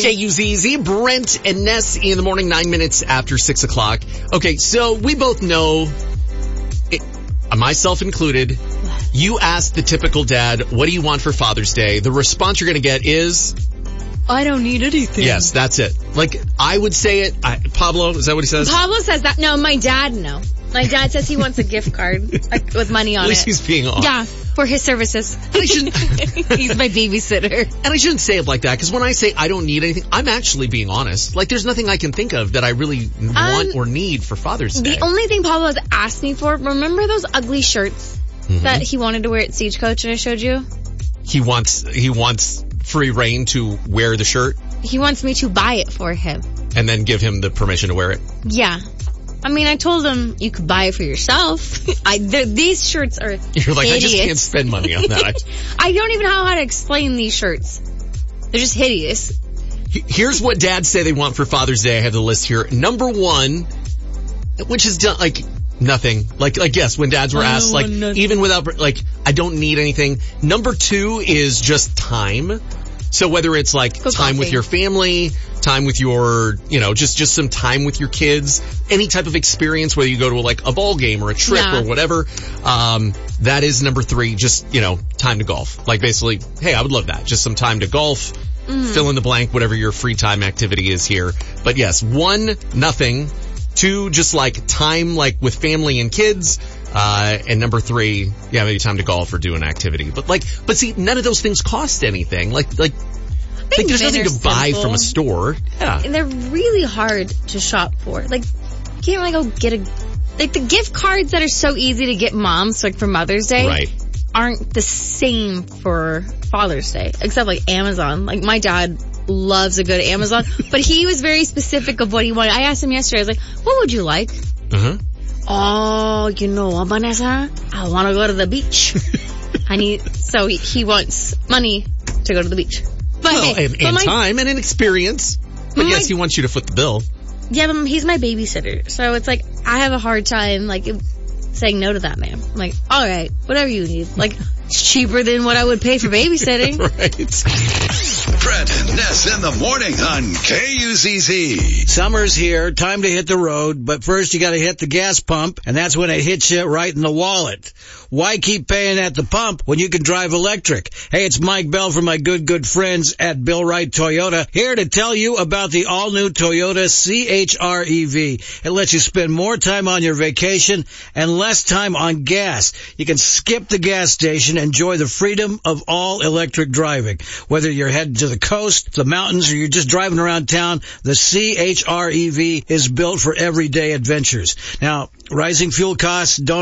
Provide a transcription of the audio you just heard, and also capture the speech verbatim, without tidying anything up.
K U Z Z, Brent and Ness in the morning, nine minutes after six o'clock. Okay, so we both know, it, myself included, you ask the typical dad, what do you want for Father's Day? The response you're going to get is, I don't need anything. Yes, that's it. Like, I would say it. I, Pablo, is that what he says? Pablo says that. No, my dad, no. My dad says he wants a gift card like, with money on it. At least it. he's being honest. Yeah, for his services. I shouldn't, he's my babysitter. And I shouldn't say it like that, because when I say I don't need anything, I'm actually being honest. Like, there's nothing I can think of that I really want um, or need for Father's Day. The only thing Pablo has asked me for, remember those ugly shirts mm-hmm. that he wanted to wear at Stagecoach and I showed you? He wants, he wants free reign to wear the shirt? He wants me to buy it for him. And then give him the permission to wear it? Yeah. I mean, I told him you could buy it for yourself. I These shirts are You're like, hideous. I just can't spend money on that. I don't even know how to explain these shirts. They're just hideous. Here's what dads say they want for Father's Day. I have the list here. Number one, which is done, like, nothing. Like, like yes, when dads were asked, like, even without, like, I don't need anything. Number two is just time. So whether it's like Go time coffee. with your family, time with your, you know, just, just some time with your kids, any type of experience, whether you go to like a ball game or a trip yeah. or whatever, um, that is number three, just, you know, time to golf. Like basically, hey, I would love that. Just some time to golf, mm. fill in the blank, whatever your free time activity is here. But yes, one, nothing. Two, just like time like with family and kids. Uh, and number three, yeah, maybe time to golf or do an activity. But like, but see, none of those things cost anything. Like, like, like there's nothing to simple. buy from a store. Yeah. And they're really hard to shop for. Like, you can't like go get a, like the gift cards that are so easy to get moms, like for Mother's Day. Right. Aren't the same for Father's Day. Except like Amazon. Like my dad loves a good Amazon. But he was very specific of what he wanted. I asked him yesterday, I was like, what would you like? Uh-huh. Oh, you know what, Vanessa? I want to go to the beach. I need, so he, he wants money to go to the beach. But well, hey, and, but and my, time and an experience. But my, yes, he wants you to foot the bill. Yeah, but he's my babysitter. So it's like, I have a hard time, like, saying no to that man. I'm like, all right, whatever you need. Like, it's cheaper than what I would pay for babysitting. Right. Brent and Ness in the morning on K U Z Z. Summer's here, time to hit the road, but first you gotta hit the gas pump, and that's when it hits you right in the wallet. Why keep paying at the pump when you can drive electric? Hey, it's Mike Bell from my good, good friends at Bill Wright Toyota, here to tell you about the all-new Toyota C H R E V. It lets you spend more time on your vacation and less time on gas. You can skip the gas station, enjoy the freedom of all-electric driving. Whether you're heading to the coast, the mountains, or you're just driving around town, the C H R E V is built for everyday adventures. Now, rising fuel costs don't